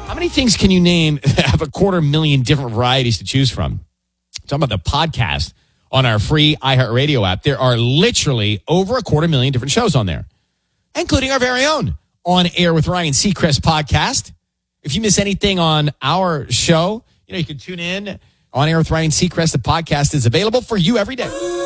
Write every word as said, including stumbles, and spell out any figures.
How many things can you name that have a quarter million different varieties to choose from? Talking about the podcast on our free iHeartRadio app. There are literally over a quarter million different shows on there, including our very own On Air with Ryan Seacrest podcast. If you miss anything on our show, you know, you can tune in. On Air with Ryan Seacrest, the podcast is available for you every day.